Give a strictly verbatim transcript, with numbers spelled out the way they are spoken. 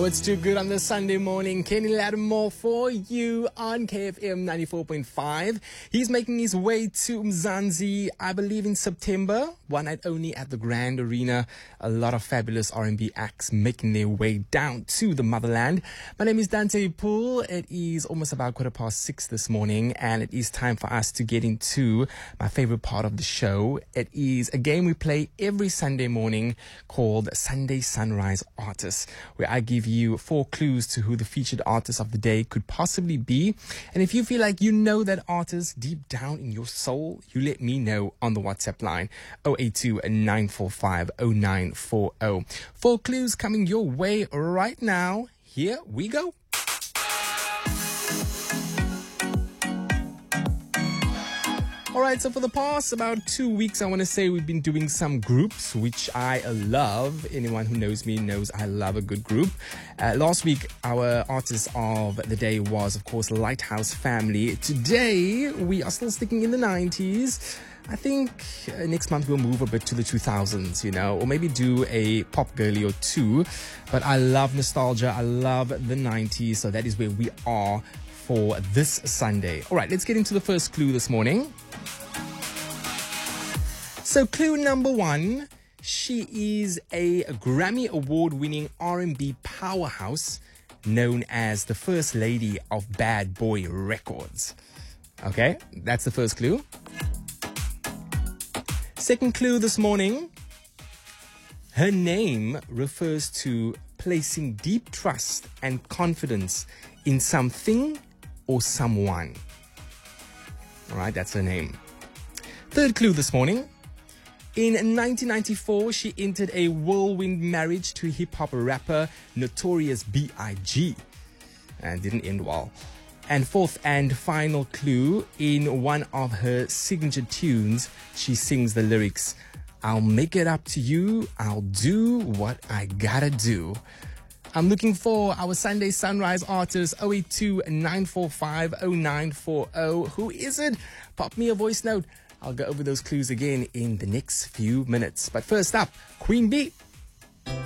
it's too good on this Sunday morning. Kenny Lattimore for you on K F M ninety-four point five. He's making his way to Mzansi, I believe in September. One night only at the Grand Arena. A lot of fabulous R and B acts making their way down to the motherland. My name is Dante Poole. It is almost about quarter past six this morning, and it is time for us to get into my favorite part of the show. It is a game we play every Sunday morning called Sunday Sunrise Artists, where I give you four clues to who the featured artist of the day could possibly be. And if you feel like you know that artist deep down in your soul, you let me know on the WhatsApp line zero eight two nine four five zero nine four zero. Four clues coming your way right now. Here we go. All right, so for the past about two weeks, I want to say we've been doing some groups, which I love. Anyone who knows me knows I love a good group. Uh, last week, our artist of the day was, of course, Lighthouse Family. Today, we are still sticking in the nineties. I think uh, next month we'll move a bit to the two thousands, you know, or maybe do a pop girly or two. But I love nostalgia. I love the nineties. So that is where we are for this Sunday. All right, let's get into the first clue this morning. So clue number one, she is a Grammy Award-winning R and B powerhouse known as the First Lady of Bad Boy Records. Okay, that's the first clue. Second clue this morning, her name refers to placing deep trust and confidence in something or someone. All right, that's her name. Third clue this morning. In nineteen ninety-four, she entered a whirlwind marriage to hip-hop rapper Notorious B I G and didn't end well. And fourth and final clue, in one of her signature tunes, she sings the lyrics, "I'll make it up to you, I'll do what I gotta do." I'm looking for our Sunday Sunrise artist, zero eight two nine four five zero nine four zero. Who is it? Pop me a voice note. I'll go over those clues again in the next few minutes. But first up, Queen Bee.